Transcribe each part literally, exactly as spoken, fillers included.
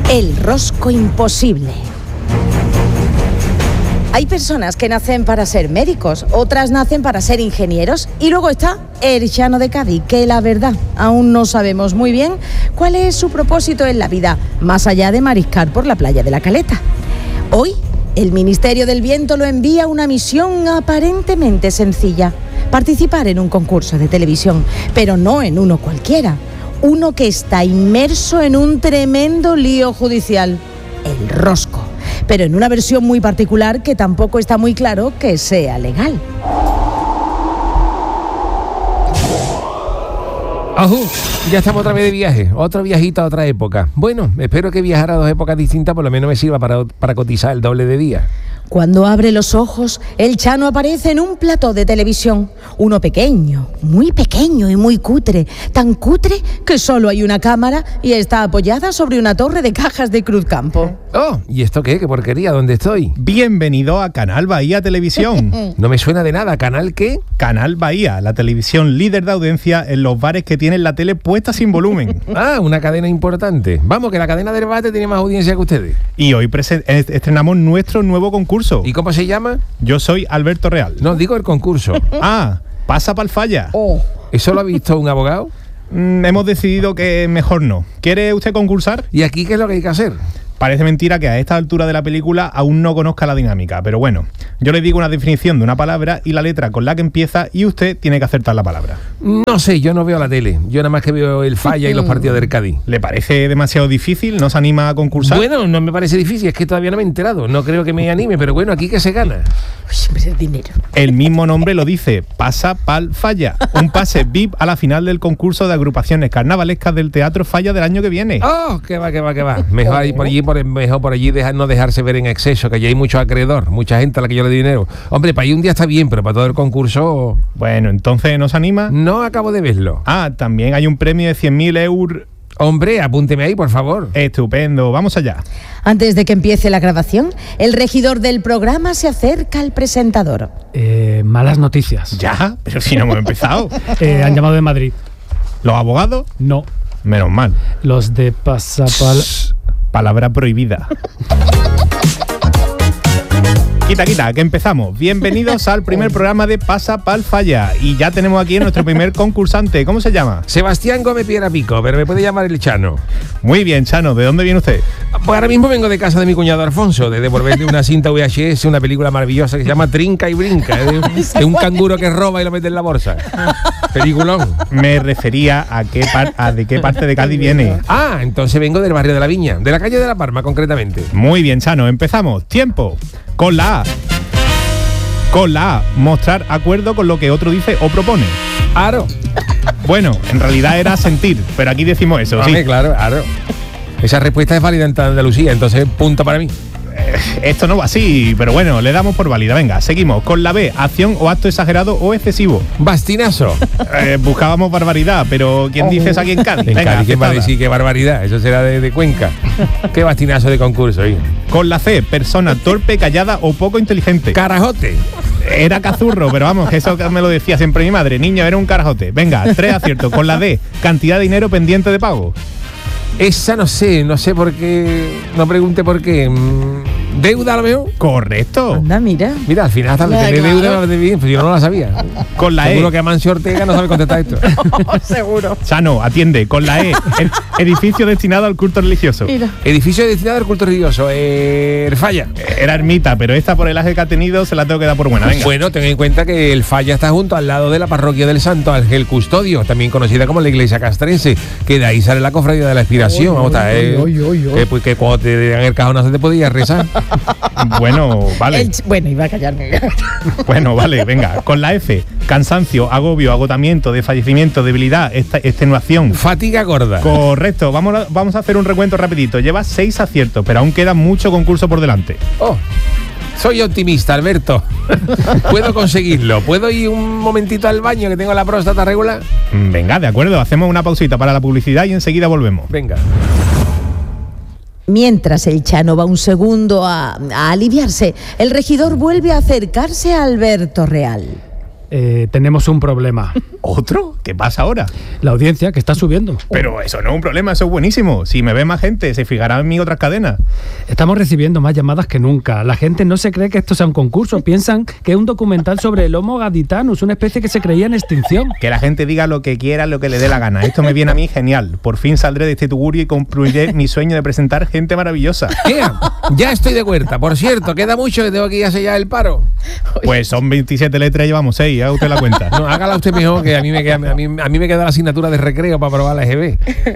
El rosco imposible. Hay personas que nacen para ser médicos, otras nacen para ser ingenieros y luego está el Chano de Cádiz, que la verdad aún no sabemos muy bien cuál es su propósito en la vida, más allá de mariscar por la playa de la Caleta. Hoy, el Ministerio del Viento lo envía a una misión aparentemente sencilla: participar en un concurso de televisión, pero no en uno cualquiera, uno que está inmerso en un tremendo lío judicial, el rosco, pero en una versión muy particular que tampoco está muy claro que sea legal. ¡Ajú! Ya estamos otra vez de viaje, otro viajito a otra época. Bueno, espero que viajar a dos épocas distintas por lo menos me sirva para, para cotizar el doble de día. Cuando abre los ojos, el Chano aparece en un plató de televisión. Uno pequeño, muy pequeño y muy cutre. Tan cutre que solo hay una cámara y está apoyada sobre una torre de cajas de Cruzcampo. ¡Oh! ¿Y esto qué? ¿Qué porquería? ¿Dónde estoy? Bienvenido a Canal Bahía Televisión. No me suena de nada. ¿Canal qué? Canal Bahía, la televisión líder de audiencia en los bares que tienen la tele puesta sin volumen. Ah, una cadena importante. Vamos, que la cadena del debate tiene más audiencia que ustedes. Y hoy presen- estrenamos nuestro nuevo concurso. ¿Y cómo se llama? Yo soy Alberto Real. No, digo el concurso. Ah, pasa pa'l falla. Oh. ¿Eso lo ha visto un abogado? Mm, hemos decidido que mejor no. ¿Quiere usted concursar? ¿Y aquí qué es lo que hay que hacer? Parece mentira que a esta altura de la película aún no conozca la dinámica, pero bueno, yo le digo una definición de una palabra y la letra con la que empieza y usted tiene que acertar la palabra. No sé, yo no veo la tele. Yo nada más que veo el Falla y los partidos del Cádiz. ¿Le parece demasiado difícil? ¿No se anima a concursar? Bueno, no me parece difícil, es que todavía no me he enterado. No creo que me anime, pero bueno, aquí que se gana. Uy, el dinero. El mismo nombre lo dice, pasa pa'l falla. Un pase V I P a la final del concurso de agrupaciones carnavalescas del Teatro Falla del año que viene. ¡Oh! Que va, que va, que va. Mejor ahí por allí, por, mejor por allí dejar, no dejarse ver en exceso, que allí hay mucho acreedor, mucha gente a la que yo le doy dinero. Hombre, para ir un día está bien, pero para todo el concurso... Bueno, entonces, ¿no se anima? No acabo de verlo. Ah, también hay un premio de cien mil euros. Hombre, apúnteme ahí, por favor. Estupendo, vamos allá. Antes de que empiece la grabación, el regidor del programa se acerca al presentador. Eh, malas noticias. ¿Ya? Pero si no hemos empezado. Eh, han llamado de Madrid. ¿Los abogados? No. Menos mal. Los de Pasapal... Palabra prohibida. Quita, quita, que empezamos. Bienvenidos al primer programa de Pasa Pa'l Falla. Y ya tenemos aquí a nuestro primer concursante. ¿Cómo se llama? Sebastián Gómez Piedra Pico, pero me puede llamar el Chano. Muy bien, Chano. ¿De dónde viene usted? Pues ahora mismo vengo de casa de mi cuñado Alfonso, de devolverle una cinta V H S, una película maravillosa que se llama Trinca y Brinca, de, de un canguro que roba y lo mete en la bolsa. Peliculón. Me refería a qué par- a de qué parte de Cádiz viene. Ah, entonces vengo del barrio de la Viña, de la calle de la Parma concretamente. Muy bien, Chano. Empezamos. Tiempo. Con la A. Con la A. Mostrar acuerdo con lo que otro dice o propone. Aro. Bueno, en realidad era sentir, pero aquí decimos eso, sí. Vale, claro, aro. Esa respuesta es válida en Andalucía, entonces punto para mí. Eh, esto no va así, pero bueno, le damos por válida. Venga, seguimos. Con la B, acción o acto exagerado o excesivo. Bastinazo. Eh, buscábamos barbaridad, pero ¿quién dice eso aquí en Cádiz? En Venga, Cádiz, ¿quién va a aceptada. decir qué barbaridad? Eso será de, de Cuenca. Qué bastinazo de concurso, ¿eh? Con la C, persona torpe, callada o poco inteligente. Carajote. Era cazurro, pero vamos, eso que me lo decía siempre mi madre. Niño, era un carajote. Venga, tres aciertos. Con la D, cantidad de dinero pendiente de pago. Esa no sé, no sé por qué. No pregunte por qué. Mm, ¿Deuda lo veo? Correcto. Anda, mira. Mira, al final hasta Ya, tener claro. deuda de bien, pues yo no la sabía. Con la Seguro E. que Amancio Ortega no sabe contestar esto. Seguro. Chano, atiende. Con la E, el edificio destinado al culto religioso. Mira. Edificio destinado al culto religioso. Eh, el Falla. Era ermita, pero esta por el aje que ha tenido se la tengo que dar por buena. Venga. Bueno, ten en cuenta que el Falla está junto al lado de la parroquia del Santo Ángel Custodio, también conocida como la iglesia castrense, que de ahí sale la cofradía de la Expiración. Vamos, está, eh, que, pues, que cuando te dan el cajón no se te podía rezar. Bueno, vale. El ch- bueno, iba a callarme. Bueno, vale, venga. Con la F, cansancio, agobio, agotamiento, desfallecimiento, debilidad, esta- extenuación. Fatiga gorda. Correcto, vamos a, vamos a hacer un recuento rapidito. Llevas seis aciertos, pero aún queda mucho concurso por delante. Oh, soy optimista, Alberto. Puedo conseguirlo. ¿Puedo ir un momentito al baño que tengo la próstata regular? Mm, Venga, de acuerdo, hacemos una pausita para la publicidad y enseguida volvemos. Venga. Mientras el Chano va un segundo a, a aliviarse, el regidor vuelve a acercarse a Alberto Real. Eh, tenemos un problema. ¿Otro? ¿Qué pasa ahora? La audiencia, que está subiendo. Pero eso no es un problema, eso es buenísimo. Si me ve más gente, se fijará en mis otras cadenas. Estamos recibiendo más llamadas que nunca. La gente no se cree que esto sea un concurso. Piensan que es un documental sobre el Homo gaditanos, una especie que se creía en extinción. Que la gente diga lo que quiera, lo que le dé la gana. Esto me viene a mí genial. Por fin saldré de este tugurio y concluiré mi sueño de presentar gente maravillosa. Yeah, ya estoy de huerta. Por cierto, queda mucho que tengo que ir a sellar el paro. Pues son veintisiete letras y llevamos seis, haga usted la cuenta. No, hágala usted mejor, que a mí me queda, a mí, a mí me queda la asignatura de recreo para probar la E G B.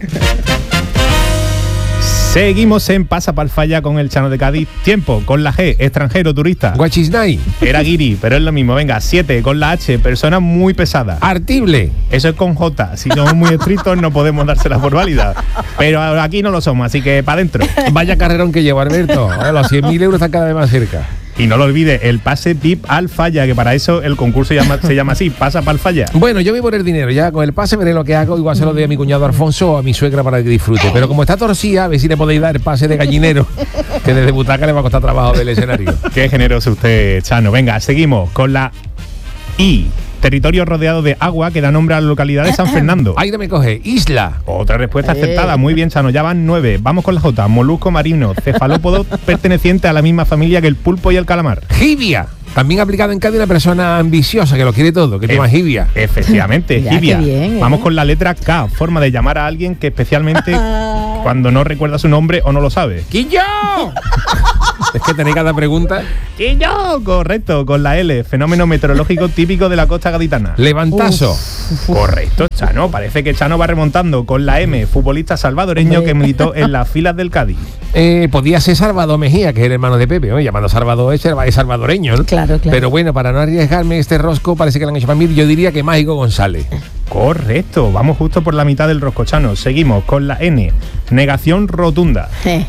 Seguimos en Pasa Pal Falla con el Chano de Cádiz. Tiempo, con la G, extranjero, turista. Guachisnay. Era guiri, pero es lo mismo. Venga, siete, con la H, persona muy pesada. Artible. Eso es con J. Si somos muy estrictos no podemos dársela por válida. Pero aquí no lo somos, así que para adentro. Vaya carrerón que lleva Alberto. A ver, los cien mil euros están cada vez más cerca. Y no lo olvide, el pase V I P al Falla, que para eso el concurso llama, se llama así, Pasa Pal Falla. Bueno, yo voy por el dinero, ya con el pase veré lo que hago, igual se lo doy a mi cuñado Alfonso o a mi suegra para que disfrute. Pero como está torcida, a ver si le podéis dar el pase de gallinero, que desde butaca le va a costar trabajo del escenario. Qué generoso usted, Chano. Venga, seguimos con la I. Territorio rodeado de agua que da nombre a la localidad de San Fernando. Ahí no me coge, isla. Otra respuesta acertada, muy bien, Chano, ya van nueve. Vamos con la J, molusco marino, cefalópodo perteneciente a la misma familia que el pulpo y el calamar. Jibia, también aplicado en Cádiz, una persona ambiciosa que lo quiere todo, que e- llama jibia. Efectivamente, Ya, jibia. qué bien, ¿eh? Vamos con la letra K, forma de llamar a alguien que especialmente cuando no recuerda su nombre o no lo sabe. ¡Quillo! Es que tenéis cada pregunta. ¡Quillo! Correcto, con la L, fenómeno meteorológico típico de la costa gaditana. Levantazo. Correcto, Chano, parece que Chano va remontando. Con la M, futbolista salvadoreño Hombre. que militó en las filas del Cádiz. Eh, podía ser Salvador Mejía, que es el hermano de Pepe, ¿no? Llamando Salvador es, es salvadoreño, ¿no? Claro, claro. Pero bueno, para no arriesgarme este rosco, parece que lo han hecho para mí, yo diría que Mágico González. Correcto, vamos justo por la mitad del rosco, Chano. Seguimos con la N, negación rotunda.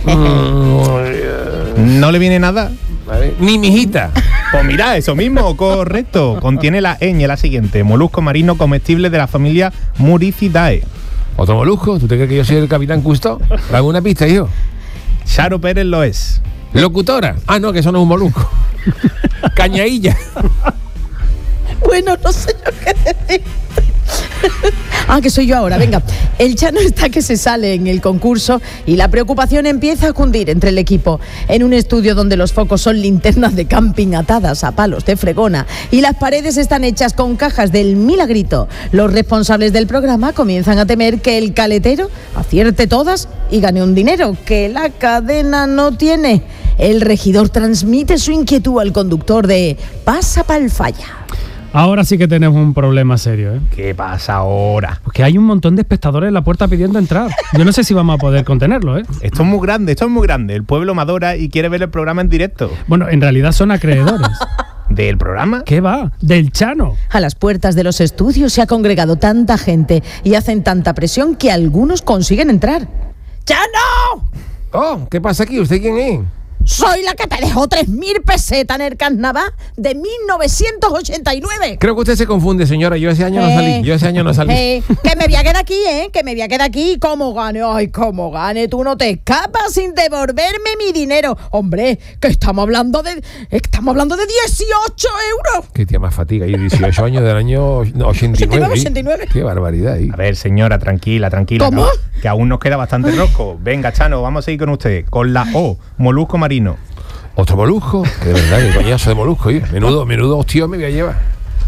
¿No le viene nada? Ni mijita. Pues mira, eso mismo, correcto. Contiene la ñ, la siguiente, molusco marino comestible de la familia Muricidae. Otro molusco, ¿tú te crees que yo soy el capitán Cousteau? Dame una pista, hijo. Charo Pérez lo es. Locutora. Ah, no, que eso no es un molusco. Cañailla. Bueno, no sé yo qué decir. Ah, que soy yo ahora, venga. El Chano está que se sale en el concurso y la preocupación empieza a cundir entre el equipo. En un estudio donde los focos son linternas de camping atadas a palos de fregona y las paredes están hechas con cajas del Milagrito, los responsables del programa comienzan a temer que el caletero acierte todas y gane un dinero que la cadena no tiene. El regidor transmite su inquietud al conductor de Pasa Pal Falla. Ahora sí que tenemos un problema serio, ¿eh? ¿Qué pasa ahora? Porque hay un montón de espectadores en la puerta pidiendo entrar. Yo no sé si vamos a poder contenerlo, ¿eh? Esto es muy grande, esto es muy grande. El pueblo me adora y quiere ver el programa en directo. Bueno, en realidad son acreedores. ¿Del programa? ¿Qué va? Del Chano. A las puertas de los estudios se ha congregado tanta gente y hacen tanta presión que algunos consiguen entrar. ¡Chano! Oh, ¿qué pasa aquí? ¿Usted quién es? Soy la que te dejó tres mil pesetas en el carnaval de mil novecientos ochenta y nueve. Creo que usted se confunde, señora. Yo ese año no salí. Yo ese año no salí. Eh, que me voy a quedar aquí, ¿eh? Que me voy a quedar aquí. ¿Cómo gane? Ay, ¿cómo gane? Tú no te escapas sin devolverme mi dinero. Hombre, que estamos hablando de... Estamos hablando de dieciocho euros. Qué tía más fatiga. Y dieciocho años del año ochenta y nueve. ochenta y nueve. Qué barbaridad. ahí. A ver, señora, tranquila, tranquila. ¿Cómo? Que, que aún nos queda bastante rosco. Venga, Chano, vamos a seguir con usted. Con la O, molusco marino. Otro molusco. Que de verdad, qué coñazo de molusco. ¿eh? Menudo, menudo hostío me voy a llevar.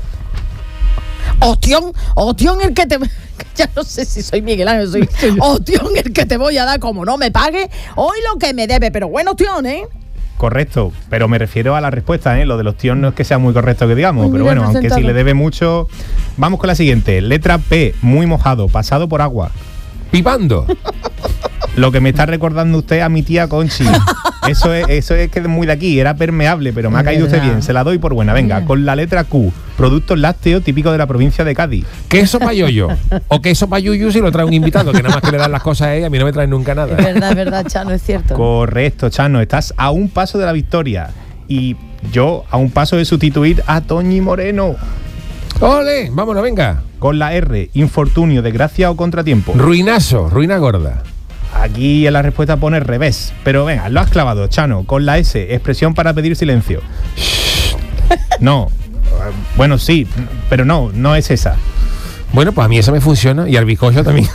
Ostión, ostión el que te... Ya no sé si soy Miguel Ángel, soy... Ostión el que te voy a dar como no me pague hoy lo que me debe. Pero bueno, ostión, ¿eh? Correcto, pero me refiero a la respuesta, ¿eh? Lo de los tíos no es que sea muy correcto que digamos, Ay, pero mira, bueno, aunque presentado. si le debe mucho... Vamos con la siguiente. Letra P, muy mojado, pasado por agua. Pipando. Lo que me está recordando usted a mi tía Conchi. Eso es, eso es que es muy de aquí, era permeable, pero me ha Es caído usted verdad. bien. Se la doy por buena. Venga, con la letra Q, productos lácteos típicos de la provincia de Cádiz. Queso payoyo. O queso payuyu si lo trae un invitado, que nada más que le dan las cosas a ella, a mí no me traen nunca nada. Es verdad, es verdad, Chano, es cierto. Correcto, Chano, estás a un paso de la victoria. Y yo a un paso de sustituir a Toñi Moreno. ¡Ole! Vámonos, venga. Con la R, infortunio, desgracia o contratiempo. Ruinazo, ruina gorda. Aquí en la respuesta pone revés. Pero venga, lo has clavado, Chano. Con la S, expresión para pedir silencio. No. Bueno, sí, pero no, no es esa. Bueno, pues a mí eso me funciona y al bizcocho también.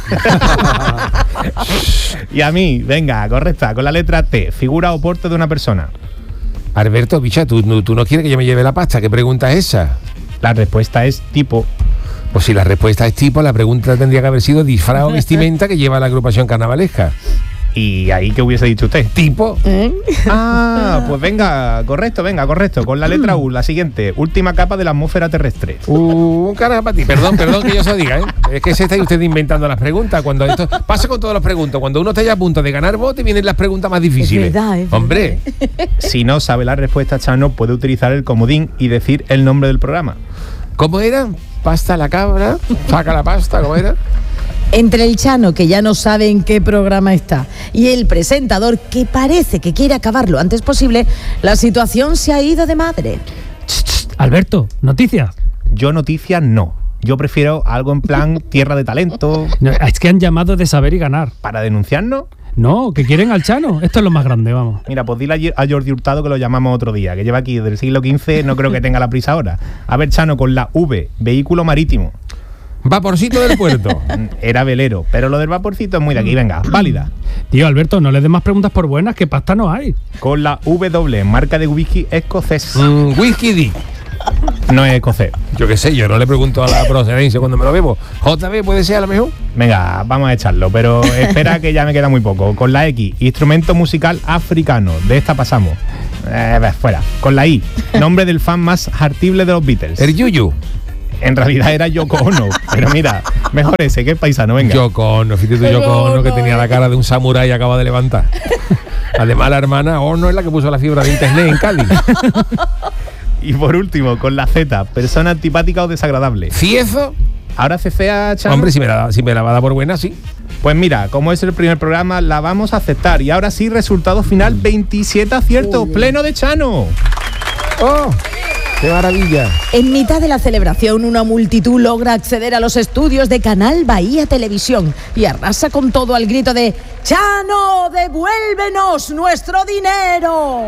Y a mí, venga, correcta, con la letra T, figura o porte de una persona. Alberto, bicha, ¿tú, tú no quieres que yo me lleve la pasta? ¿Qué pregunta es esa? La respuesta es tipo. Pues si la respuesta es tipo, la pregunta tendría que haber sido disfraz o vestimenta que lleva la agrupación carnavalesca. ¿Y ahí qué hubiese dicho usted? ¿Tipo? ¿Eh? Ah, pues venga, correcto, venga, correcto. Con la letra U, la siguiente, última capa de la atmósfera terrestre. Uh, un carajo para ti. Perdón, perdón que yo se lo diga, ¿eh? Es que se está usted inventando las preguntas. Cuando esto pasa con todas las preguntas. Cuando uno está ya a punto de ganar votos, vienen las preguntas más difíciles. Es verdad, es verdad. Hombre. Si no sabe la respuesta, Chano, puede utilizar el comodín y decir el nombre del programa. ¿Cómo era? Pasta la cabra, saca la pasta, ¿cómo era? Entre el Chano, que ya no sabe en qué programa está, y el presentador, que parece que quiere acabar lo antes posible, la situación se ha ido de madre. Ch, ch, Alberto, noticias. Yo noticias no. Yo prefiero algo en plan tierra de talento. No, es que han llamado de saber y ganar. ¿Para denunciarnos? No, que quieren al Chano. Esto es lo más grande, vamos. Mira, pues dile a Jordi Hurtado que lo llamamos otro día, que lleva aquí del siglo quince, no creo que tenga la prisa ahora. A ver, Chano, con la V, vehículo marítimo. Vaporcito del puerto. Era velero, pero lo del vaporcito es muy de aquí, venga, válida. Tío, Alberto, no le des más preguntas por buenas, que pasta no hay. Con la W, marca de whisky escocés. Mm, whisky Dick. No es escocés. Yo qué sé, yo no le pregunto a la procedencia cuando me lo bebo. J B puede ser a lo mejor. Venga, vamos a echarlo, pero espera que ya me queda muy poco. Con la X, instrumento musical africano. De esta pasamos. Eh, fuera. Con la I, nombre del fan más hartible de los Beatles. El Yuyu. En realidad era Yoko Ono, pero mira, mejor ese, que es paisano, venga. Yoko Ono, fíjate tú, Yoko Ono, que tenía la cara de un samurái y acaba de levantar. Además, la hermana Ono es la que puso la fibra de internet en Cádiz. Y por último, con la Z, persona antipática o desagradable. ¿Ciezo? Ahora cecea, Chano. Hombre, si me, la, si me la va a dar por buena, sí. Pues mira, como es el primer programa, la vamos a aceptar. Y ahora sí, resultado final, veintisiete aciertos, pleno de Chano. ¡Oh! ¡Qué maravilla! En mitad de la celebración, una multitud logra acceder a los estudios de Canal Bahía Televisión y arrasa con todo al grito de ¡Chano, devuélvenos nuestro dinero!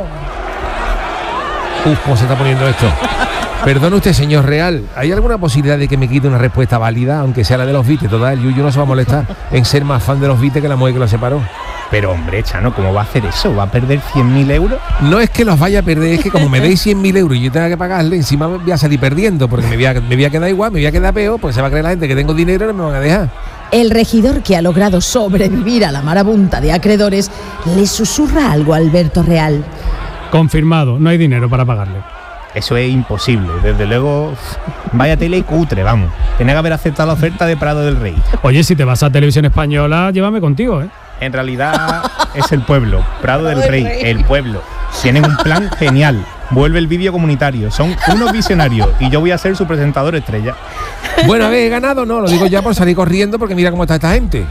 Uf, ¿cómo se está poniendo esto? Perdone usted, señor Real, ¿hay alguna posibilidad de que me quite una respuesta válida, aunque sea la de los Beatles? Total, el Yuyu no se va a molestar en ser más fan de los Beatles que la mujer que lo separó. Pero hombre, Chano, ¿cómo va a hacer eso? ¿Va a perder cien mil euros? No es que los vaya a perder, es que como me deis cien mil euros y yo tenga que pagarle, encima voy a salir perdiendo, porque me voy, a, me voy a quedar igual, me voy a quedar peor, porque se va a creer la gente que tengo dinero y no me van a dejar. El regidor, que ha logrado sobrevivir a la marabunta de acreedores, le susurra algo a Alberto Real. Confirmado, no hay dinero para pagarle. Eso es imposible, desde luego. Vaya tele cutre, vamos. Tenía que haber aceptado la oferta de Prado del Rey. Oye, si te vas a Televisión Española, llévame contigo, ¿eh? En realidad es el pueblo, Prado del Rey, el pueblo. Tienen un plan genial. Vuelve el vídeo comunitario. Son unos visionarios y yo voy a ser su presentador estrella. Bueno, a ver, he ganado, no, lo digo ya por salir corriendo porque mira cómo está esta gente.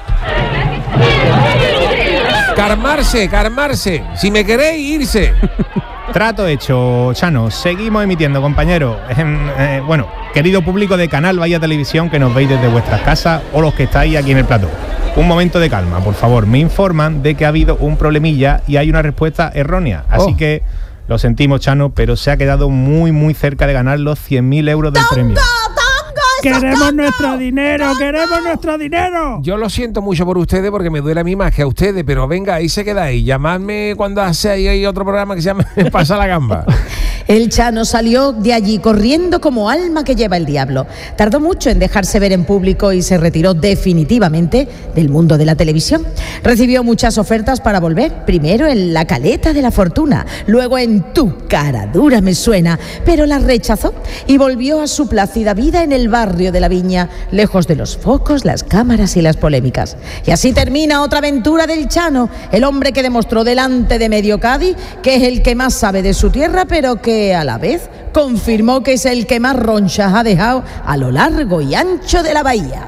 Calmarse, calmarse. Si me queréis, irse. Trato hecho, Chano. Seguimos emitiendo, compañeros. Eh, eh, bueno, querido público de Canal Bahía Televisión, que nos veis desde vuestras casas o los que estáis aquí en el plató. Un momento de calma, por favor. Me informan de que ha habido un problemilla y hay una respuesta errónea. Así oh. que lo sentimos, Chano, pero se ha quedado muy, muy cerca de ganar los cien mil euros del premio. ¡Queremos nuestro dinero! ¡Queremos nuestro dinero! Yo lo siento mucho por ustedes porque me duele a mí más que a ustedes, pero venga, ahí se quedáis. Llamadme cuando hace ahí hay otro programa que se llama Pasa la Gamba. El Chano salió de allí corriendo como alma que lleva el diablo. Tardó mucho en dejarse ver en público y se retiró definitivamente del mundo de la televisión. Recibió muchas ofertas para volver, primero en La Caleta de la Fortuna, luego en Tu cara dura me suena, pero las rechazó y volvió a su plácida vida en el barrio de la Viña, lejos de los focos, las cámaras y las polémicas. Y así termina otra aventura del Chano, el hombre que demostró delante de medio Cádiz que es el que más sabe de su tierra, pero que a la vez confirmó que es el que más ronchas ha dejado a lo largo y ancho de la bahía.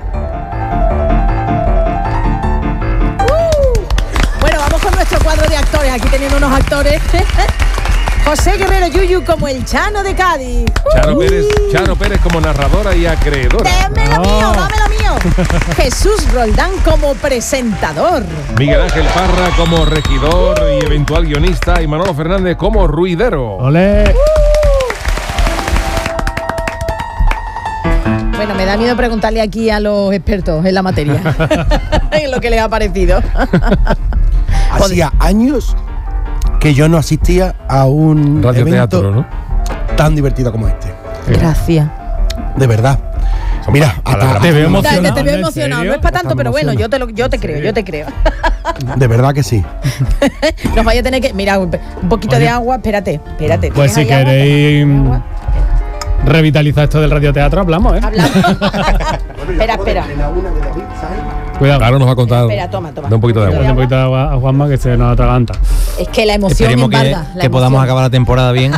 Uh, bueno, vamos con nuestro cuadro de actores. Aquí teniendo unos actores. José Guerrero Yuyu como el Chano de Cádiz. Chano uh, Pérez, Chano Pérez como narradora y acreedora. Dame lo No. mío, dame lo mío. Jesús Roldán como presentador. Miguel Ángel Parra como regidor y eventual guionista y Manolo Fernández como ruidero. ¡Olé! Bueno, me da da miedo preguntarle aquí a los expertos en la materia, en lo que les ha parecido. Hacía años que yo no asistía a un radioteatro, evento ¿no? tan divertido como este. Gracias. De verdad. Mira, hasta te veo emocionado. Te, te veo emocionado. No es para tanto, pero bueno, yo te, lo, yo te creo, yo te creo. De verdad que sí. Nos vaya a tener que... Mira, un poquito Oye. de agua, espérate, espérate. Pues si queréis agua? revitalizar esto del radioteatro, hablamos, ¿eh? Hablamos. Espera, espera. Cuidado. Claro, nos va a contar. Espera, toma, toma. Da un poquito de agua. Da un poquito de agua a Juanma que se nos atraganta. Es que la emoción Esperemos embarga. que, la que emoción. podamos acabar la temporada bien.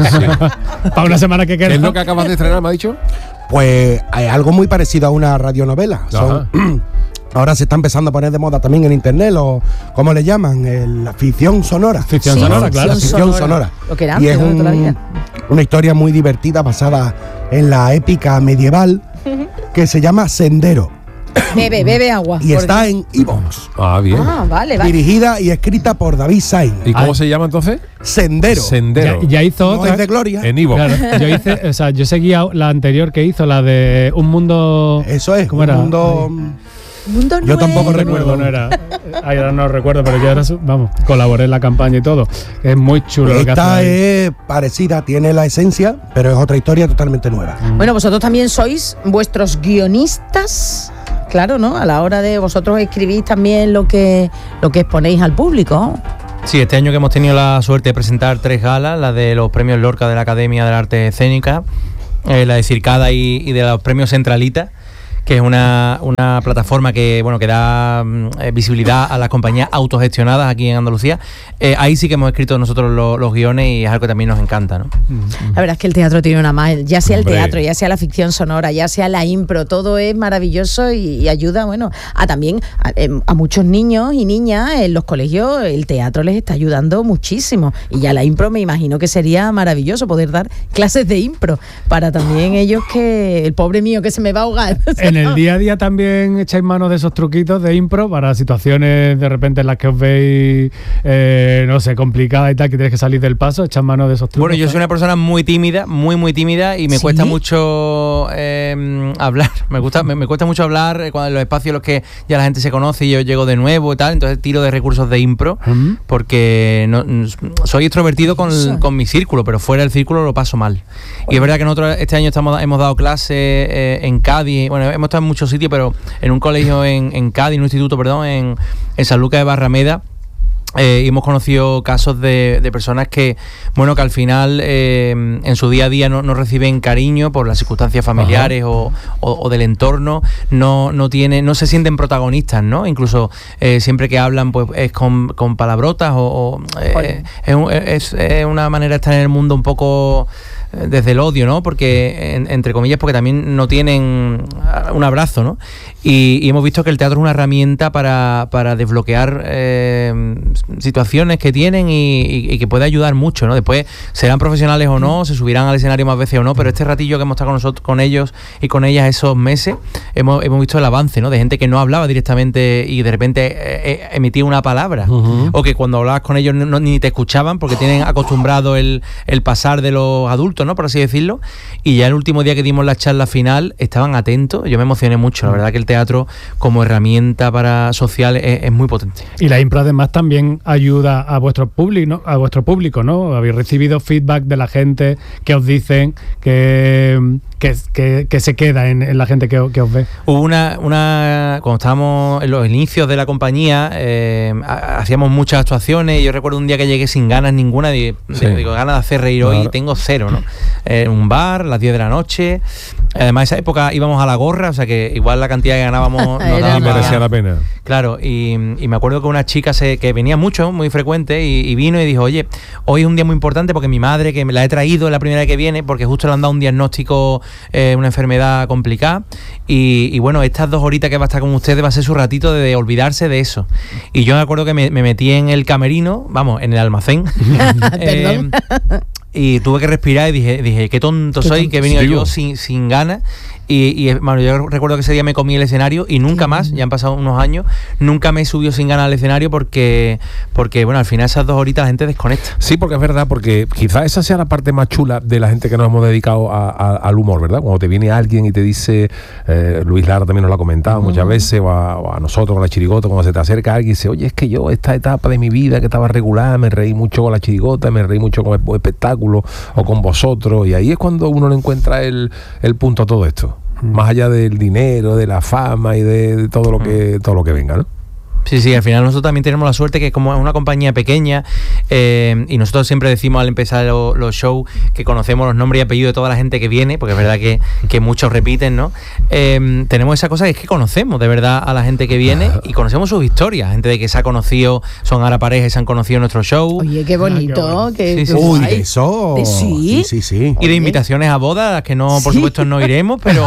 Sí. Para una semana que queda. ¿Qué es lo que acabas de estrenar, me ha dicho? Pues hay algo muy parecido a una radionovela. Son, ahora se está empezando a poner de moda también en internet, o ¿cómo le llaman? El, la ficción sonora. Ficción Sí, sonora, ficción claro. Ficción sonora. sonora. Lo que era y antes, es ¿no? un, Toda la vida. una historia muy divertida basada en la épica medieval que se llama Sendero. Bebe, bebe agua. Y está en iVoox. Ah, bien. Ah, vale, vale. Dirigida y escrita por David Sainz. ¿Y cómo Ay. se llama entonces? Sendero. Sendero. Ya, ya hizo No otra. es de Gloria. En Ivo. Claro, yo hice, o sea, yo seguía la anterior que hizo, la de Un Mundo. Eso es. ¿Cómo un era? mundo. Mundo Yo tampoco No recuerdo, no era. Ay, ahora no recuerdo, pero yo ahora, su- vamos, colaboré en la campaña y todo. Es muy chulo lo que Esta hace. ahí. es parecida, tiene la esencia, pero es otra historia totalmente nueva. Bueno, vosotros también sois vuestros guionistas, claro, ¿no? A la hora de vosotros escribís también lo que lo que exponéis al público. Sí, este año que hemos tenido la suerte de presentar tres galas, la de los premios Lorca de la Academia de Arte Escénica, eh, la de Circada y, y de los premios Centralita, que es una, una plataforma que bueno que da mm, eh, visibilidad a las compañías autogestionadas aquí en Andalucía. Eh, ahí sí que hemos escrito nosotros lo, los guiones y es algo que también nos encanta, ¿no? La verdad es que el teatro tiene una más, ya sea el Hombre. teatro, ya sea la ficción sonora, ya sea la impro, todo es maravilloso y, y ayuda, bueno, a también a, em, a muchos niños y niñas en los colegios el teatro les está ayudando muchísimo y ya la impro me imagino que sería maravilloso poder dar clases de impro para también ellos que el pobre mío que se me va a ahogar. En el día a día también echáis mano de esos truquitos de impro para situaciones de repente en las que os veis, eh, no sé, complicadas y tal, que tienes que salir del paso, echar mano de esos trucos. Bueno, yo soy una persona muy tímida, muy muy tímida y me ¿Sí? cuesta mucho eh, hablar. Me gusta, me, me cuesta mucho hablar eh, cuando en los espacios en los que ya la gente se conoce y yo llego de nuevo y tal. Entonces tiro de recursos de impro ¿Mm? porque no, soy extrovertido con, con mi círculo, pero fuera del círculo lo paso mal. Y es verdad que nosotros este año estamos, hemos dado clases eh, en Cádiz. Bueno, hemos estado en muchos sitios, pero en un colegio en, en Cádiz, en un instituto, perdón, en, en San Lucas de Barrameda. Eh, y hemos conocido casos de, de personas que, bueno, que al final eh, en su día a día no, no reciben cariño por las circunstancias familiares o, o, o del entorno, no, no tienen, no se sienten protagonistas, ¿no? Incluso eh, siempre que hablan, pues es con, con palabrotas o, o eh, es, un- es, es una manera de estar en el mundo un poco eh, desde el odio, ¿no? Porque, en- entre comillas, porque también no tienen un abrazo, ¿no? Y, y hemos visto que el teatro es una herramienta para, para desbloquear eh, situaciones que tienen y, y- y que puede ayudar mucho, ¿no? Después serán profesionales o no, se subirán al escenario más veces o no, pero este ratillo que hemos estado con nosotros, con ellos y con ellas esos meses, hemos, hemos visto el avance, ¿no? De gente que no hablaba directamente y de repente eh, eh, emitía una palabra, Ujú. o que cuando hablabas con ellos no, no- ni te escuchaban porque tienen acostumbrado el, el pasar de los adultos, ¿no? Por así decirlo. Y ya el último día que dimos la charla final estaban atentos. Yo me emocioné mucho. La verdad que el teatro como herramienta para social es, es muy potente. Y la impro además también ayuda a vuestro público, ¿no? A vuestro público, ¿no? Habéis recibido feedback de la gente que os dicen que, que, que, que se queda en, en la gente que, os- que os ve. Hubo una, una cuando estábamos en los inicios de la compañía, eh, ha- hacíamos muchas actuaciones y yo recuerdo un día que llegué sin ganas ninguna, digo, Sí. digo ganas de hacer reír hoy, Claro. tengo cero, ¿no? En un bar, a las diez de la noche, además esa época íbamos a la gorra, o sea que igual la cantidad que ganábamos nos Era daba Y más. merecía la pena. Claro, y, y me acuerdo que una chica se, que venía mucho, muy frecuente, y, y vino y dijo, oye, hoy es un día muy importante porque mi madre, que me la he traído la primera vez que viene, porque justo le han dado un diagnóstico, eh, una enfermedad complicada, y, y bueno, estas dos horitas que va a estar con ustedes va a ser su ratito de, de olvidarse de eso. Y yo me acuerdo que me, me metí en el camerino, vamos, en el almacén, Perdón. y tuve que respirar y dije, dije qué tonto soy, que he venido yo sin, sin ganas. Y, y bueno, yo recuerdo que ese día me comí el escenario y nunca más, ya han pasado unos años, nunca me he subido sin ganas al escenario porque, porque bueno, al final esas dos horitas la gente desconecta. Sí, porque es verdad, porque quizás esa sea la parte más chula de la gente que nos hemos dedicado a, a, al humor, ¿verdad? Cuando te viene alguien y te dice, eh, Luis Lara también nos lo ha comentado uh-huh. muchas veces, o a, o a nosotros con la chirigota, cuando se te acerca alguien y dice, oye, es que yo esta etapa de mi vida que estaba regular, me reí mucho con la chirigota, me reí mucho con el espectáculo o con vosotros, y ahí es cuando uno le encuentra el, el punto a todo esto. Más allá del dinero, de la fama y de, de todo lo que todo lo que venga, ¿no? Sí, sí, al final nosotros también tenemos la suerte que como es una compañía pequeña eh, y nosotros siempre decimos al empezar lo, los shows que conocemos los nombres y apellidos de toda la gente que viene, porque es verdad que, que muchos repiten, ¿no? Eh, tenemos esa cosa que es que conocemos de verdad a la gente que viene y conocemos sus historias, gente de que se ha conocido, son ahora parejas y se han conocido en nuestro show. Oye, qué bonito. Ah, qué sí, sí, Uy, de eso. ¿De sí? Sí, sí, sí. Y de invitaciones a bodas, que no, por ¿Sí? supuesto no iremos, pero...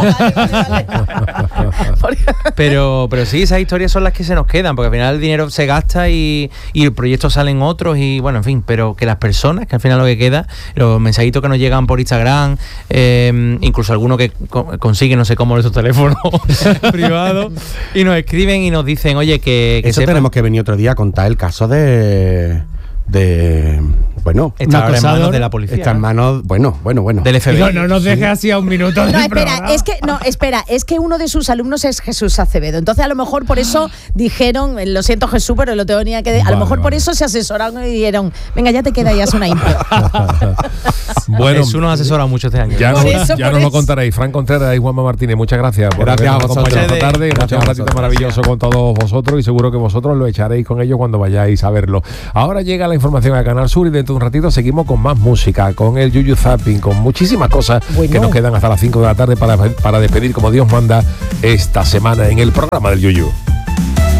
pero pero sí, esas historias son las que se nos quedan, porque al final el dinero se gasta y, y el proyecto salen otros y bueno, en fin, pero que las personas, que al final lo que queda, los mensajitos que nos llegan por Instagram, eh, incluso algunos que co- consiguen no sé cómo nuestro teléfono privado y nos escriben y nos dicen, oye, que, que Eso sepan, tenemos que venir otro día a contar el caso de... de bueno, está ahora en manos de la policía, está en manos, bueno, bueno, bueno. del F B I. No, no nos dejes así a un minuto. No, espera, es que no, espera, es que uno de sus alumnos es Jesús Acevedo. Entonces, a lo mejor por eso dijeron, lo siento Jesús, pero lo tenía que. A Vale, lo mejor por vale. eso se asesoraron y dijeron, venga, ya te queda, ya es una impro. Bueno, Jesús nos asesora mucho este año. ya, Por nos, eso, ya por nos lo eso. contaréis. Fran Contreras y Juanma Martínez, muchas gracias por Gracias habernos a vosotros. acompañado esta tarde. Gracias Muchas a ratito vosotros. maravilloso con todos vosotros y seguro que vosotros lo echaréis con ellos cuando vayáis a verlo. Ahora llega la información a Canal Sur y dentro de un ratito seguimos con más música, con el Yuyu Zapping, con muchísimas cosas Bueno. que nos quedan hasta las cinco de la tarde para, para despedir como Dios manda esta semana en el programa del Yuyu.